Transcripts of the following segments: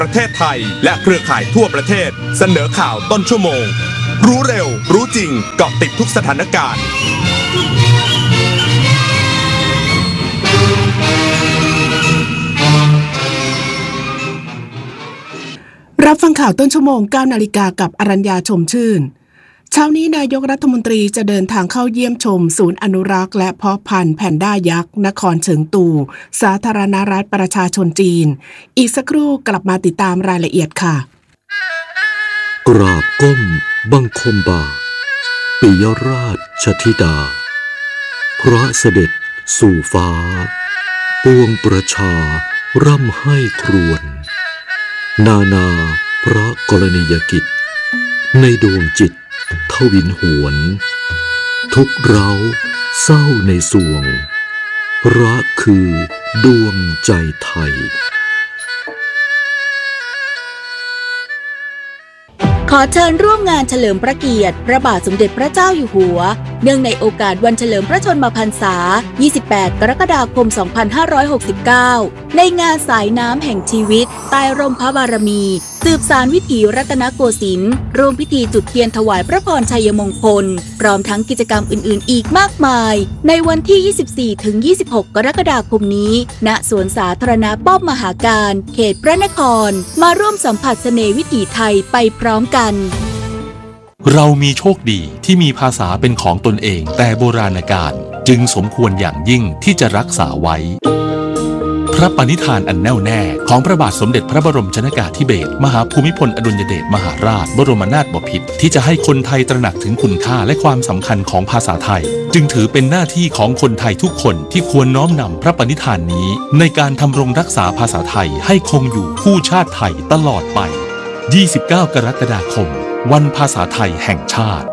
ประเทศไทยและเครือข่ายทั่วประเทศเสนอข่าวต้นชั่วโมงรู้เร็วรู้จริงเกาะติดทุกสถานการณ์รับฟังข่าวต้นชั่วโมง 9 นาฬิกากับอรัญญาชมชื่นเช้านี้นายกรัฐมนตรีจะเดินทางเข้าเยี่ยมชมศูนย์อนุรักษ์และเพาะพันธุ์แพนด้ายักษ์นครเฉิงตูสาธารณรัฐประชาชนจีนอีกสักครู่กลับมาติดตามรายละเอียดค่ะกราบก้มบังคมบ่าปิยราชธิดาพระเสด็จสู่ฟ้าปวงประชาร่ำให้ครวญนานาพระกรณียกิจในดวงจิตทวินหวนทุกเร้าเศร้าในสวงพระคือดวงใจไทยขอเชิญร่วมงานเฉลิมพระเกียรติพระบาทสมเด็จพระเจ้าอยู่หัวเนื่องในโอกาสวันเฉลิมพระชนมพรรษา 28 กรกฎาคม 2569 ในงานสายน้ำแห่งชีวิตใต้ร่มพระบารมีสืบสานวิถีรัตนโกสินทร์ร่วมพิธีจุดเทียนถวายพระพรชัยมงคลพร้อมทั้งกิจกรรมอื่นๆอีกมากมายในวันที่ 24-26 กรกฎาคมนี้ณสวนสาธารณะป้อมมหาการเขตพระนครมาร่วมสัมผัสเสน่ห์วิถีไทยไปพร้อมกันเรามีโชคดีที่มีภาษาเป็นของตนเองแต่โบราณกาลจึงสมควรอย่างยิ่งที่จะรักษาไว้พระปณิธานอันแน่วแน่ของพระบาทสมเด็จพระบรมชนกาธิเบศรมหาภูมิพลอดุลยเดชมหาราชบรมนาถบพิตรที่จะให้คนไทยตระหนักถึงคุณค่าและความสำคัญของภาษาไทยจึงถือเป็นหน้าที่ของคนไทยทุกคนที่ควรน้อมนำพระปณิธานนี้ในการทำรงรักษาภาษาไทยให้คงอยู่คู่ชาติไทยตลอดไป29 กรกฎาคมวันภาษาไทยแห่งชาติ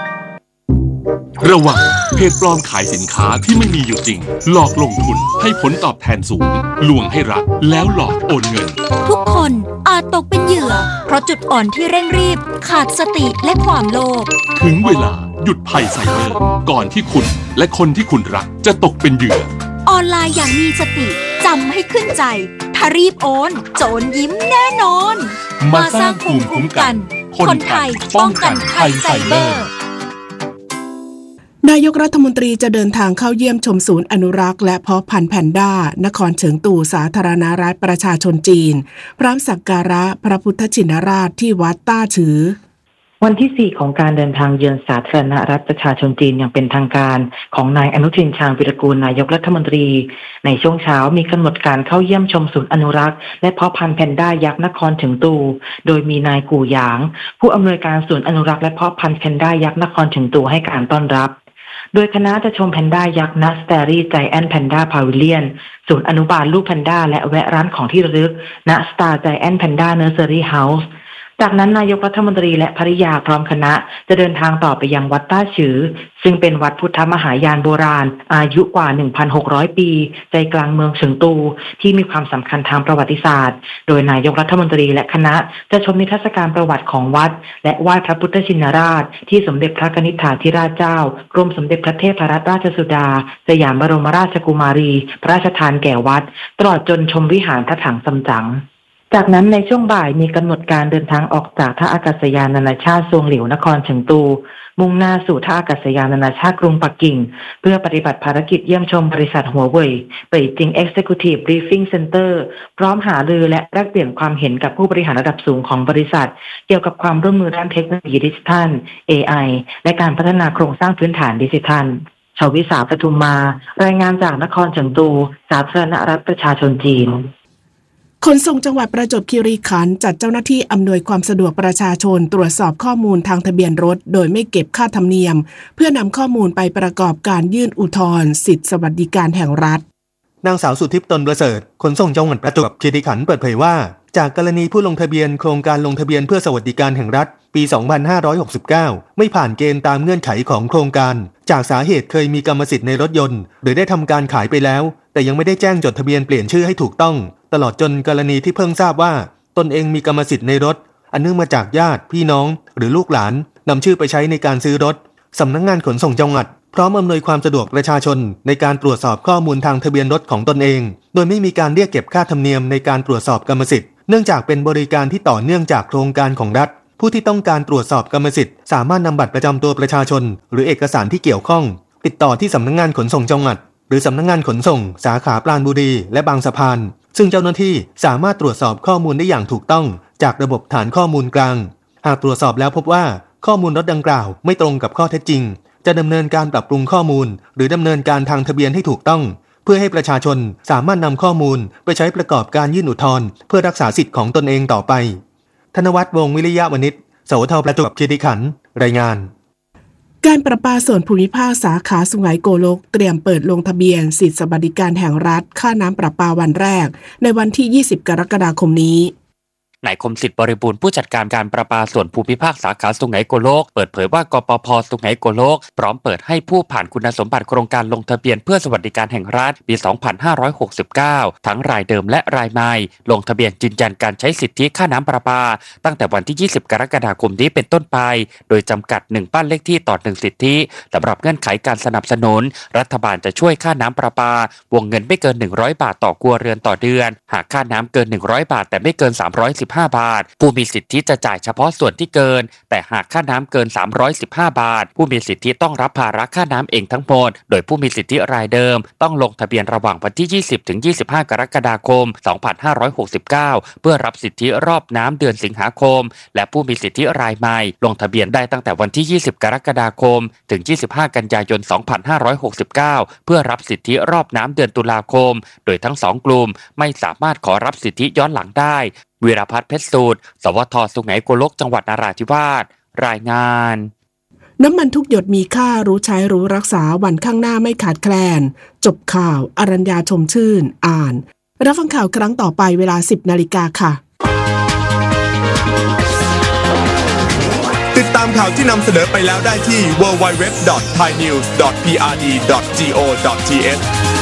ระวังเพจปลอมขายสินค้าที่ไม่มีอยู่จริงหลอกลงทุนให้ผลตอบแทนสูงลวงให้รักแล้วหลอกโอนเงินทุกคนอาจตกเป็นเหยื่อเพราะจุดอ่อนที่เร่งรีบขาดสติและความโลภถึงเวลาหยุดภัยไซเบอร์ก่อนที่คุณและคนที่คุณรักจะตกเป็นเหยื่อออนไลน์อย่างมีสติจำให้ขึ้นใจถ้ารีบโอนโจรยิ้มแน่นอนมาสร้างภูมิคุ้มกันคนไทยป้องกันภัยไซเบอร์นายกรัฐมนตรีจะเดินทางเข้าเยี่ยมชมศูนย์อนุรักษ์และเพาะพันธุ์แพนด้านครเฉิงตูสาธารณรัฐประชาชนจีนพร้อมสักการะพระพุทธชินราชที่วัดต้าฉือวันที่ 4 ของการเดินทางเยือนสาธารณรัฐประชาชนจีนอย่างเป็นทางการของนายอนุทินชาญวิรากูลนายกรัฐมนตรีในช่วงเช้ามีกำหนดการเข้าเยี่ยมชมศูนย์อนุรักษ์และเพาะพันธุ์แพนด้ายักษ์นครเฉิงตูโดยมีนายกู่หยางผู้อำนวยการศูนย์อนุรักษ์และเพาะพันธุ์แพนด้ายักษ์นครเฉิงตูให้การต้อนรับโดยคณะจะชมแพนด้ายักษ์ณสเตอรี่ไจแอนท์แพนด้าพาวิเลียนศูนย์อนุบาลลูกแพนด้าและแวะร้านของที่ระลึกณสตาร์ไจแอนท์แพนด้าเนอร์เซอรี่เฮาส์จากนั้นนายกรัฐมนตรีและภริยาพร้อมคณะจะเดินทางต่อไปยังวัดต้าฉือซึ่งเป็นวัดพุทธมหายานโบราณอายุกว่า 1,600 ปีใจกลางเมืองเฉิงตูที่มีความสำคัญทางประวัติศาสตร์โดยนายกรัฐมนตรีและคณะจะชมนิทรรศการประวัติของวัดและไหว้พระพุทธชินราชที่สมเด็จพระกนิษฐาธิราชเจ้ากรมสมเด็จพระเทพรัตนราชสุดาสยามบรมราชกุมารีพระราชทานแก่วัดตลอดจนชมวิหารพระถังซัมจั๋งจากนั้นในช่วงบ่ายมีกำหนดการเดินทางออกจากท่าอากาศยานนานาชาติซวงหลิวนครเฉิงตูมุ่งหน้าสู่ท่าอากาศยานนานาชาติกรุงปักกิ่งเพื่อปฏิบัติภารกิจเยี่ยมชมบริษัทหัวเว่ยเป่ยจิง Executive Briefing Center พร้อมหารือและแลกเปลี่ยนความเห็นกับผู้บริหารระดับสูงของบริษัทเกี่ยวกับความร่วมมือด้านเทคโนโลยีดิจิทัล AI และการพัฒนาโครงสร้างพื้นฐานดิจิทัลชวิสาปทุมมารายงานจากนครเฉิงตูสาธารณรัฐประชาชนจีนขนส่งจังหวัดประจวบคีรีขันธ์จัดเจ้าหน้าที่อำนวยความสะดวกประชาชนตรวจสอบข้อมูลทางทะเบียนรถโดยไม่เก็บค่าธรรมเนียมเพื่อนำข้อมูลไปประกอบการยื่นอุทธรณ์สิทธิสวัสดิการแห่งรัฐนางสาวสุทิพย์ตนประเสริฐขนส่งจังหวัดประจวบคีรีขันธ์เปิดเผยว่าจากกรณีผู้ลงทะเบียนโครงการลงทะเบียนเพื่อสวัสดิการแห่งรัฐปี 2569 ไม่ผ่านเกณฑ์ตามเงื่อนไขของโครงการจากสาเหตุเคยมีกรรมสิทธิ์ในรถยนต์หรือได้ทำการขายไปแล้วแต่ยังไม่ได้แจ้งจดทะเบียนเปลี่ยนชื่อให้ถูกต้องตลอดจนกรณีที่เพิ่งทราบว่าตนเองมีกรรมสิทธิ์ในรถอันเนื่องมาจากญาติพี่น้องหรือลูกหลานนำชื่อไปใช้ในการซื้อรถสำนักงานขนส่งจังหวัดพร้อมอำนวยความสะดวกประชาชนในการตรวจสอบข้อมูลทางทะเบียนรถของตนเองโดยไม่มีการเรียกเก็บค่าธรรมเนียมในการตรวจสอบกรรมสิทธิ์เนื่องจากเป็นบริการที่ต่อเนื่องจากโครงการของรัฐผู้ที่ต้องการตรวจสอบกรรมสิทธิ์สามารถนำบัตรประจำตัวประชาชนหรือเอกสารที่เกี่ยวข้องติดต่อที่สำนักงานขนส่งจังหวัดหรือสำนักงานขนส่งสาขาปราณบุรีและบางสะพานซึ่งเจ้าหน้าที่สามารถตรวจสอบข้อมูลได้อย่างถูกต้องจากระบบฐานข้อมูลกลางหากตรวจสอบแล้วพบว่าข้อมูลรถดังกล่าวไม่ตรงกับข้อเท็จจริงจะดำเนินการปรับปรุงข้อมูลหรือดำเนินการทางทะเบียนให้ถูกต้องเพื่อให้ประชาชนสามารถนำข้อมูลไปใช้ประกอบการยื่นอุทธรณ์เพื่อรักษาสิทธิ์ของตนเองต่อไปธนวัฒน์ วงศ์วิริยะวณิช สวท.ประจวบคีรีขันธ์รายงานการประปาส่วนภูมิภาคสาขาสุไหงโกลกเตรียมเปิดลงทะเบียนสิทธิสวัสดิการแห่งรัฐค่าน้ำประปาวันแรกในวันที่20กรกฎาคมนี้นายคมสิทธิ์บริบูรณ์ผู้จัดการการประปาส่วนภูมิภาคสาขาสุไหงโกลกเปิดเผยว่ากปภ.สุไหงโกลกพร้อมเปิดให้ผู้ผ่านคุณสมบัติโครงการลงทะเบียนเพื่อสวัสดิการแห่งรัฐปี 2569 ทั้งรายเดิมและรายใหม่ลงทะเบียนยืนยันการใช้สิทธิค่าน้ำประปาตั้งแต่วันที่20กรกฎาคมนี้เป็นต้นไปโดยจำกัด1บ้านเลขที่ต่อ1สิทธิสำหรับเงื่อนไขการสนับสนุนรัฐบาลจะช่วยค่าน้ำประปาวงเงินไม่เกิน100 บาทต่อครัวเรือนต่อเดือนหากค่าน้ำเกิน100 บาทแต่ไม่เกิน315 บาทผู้มีสิทธิจะจ่ายเฉพาะส่วนที่เกินแต่หากค่าน้ำเกิน315 บาทผู้มีสิทธิต้องรับภาระค่าน้ำเองทั้งหมดโดยผู้มีสิทธิรายเดิมต้องลงทะเบียนระหว่างวันที่20ถึง25กรกฎาคม2569เพื่อรับสิทธิรอบน้ำเดือนสิงหาคมและผู้มีสิทธิรายใหม่ลงทะเบียนได้ตั้งแต่วันที่20กรกฎาคมถึง25กันยายน2569เพื่อรับสิทธิรอบน้ำเดือนตุลาคมโดยทั้ง2กลุ่มไม่สามารถขอรับสิทธิย้อนหลังได้วีรพัฒน์เพชรสูตรสวท.สุไหงโกลกจังหวัดนราธิวาสรายงานน้ำมันทุกหยดมีค่ารู้ใช้รู้รักษาวันข้างหน้าไม่ขาดแคลนจบข่าวอรัญญาชมชื่นอ่านรับฟังข่าวครั้งต่อไปเวลา 10 นาฬิกาค่ะติดตามข่าวที่นำเสนอไปแล้วได้ที่ www.thainews.prd.go.th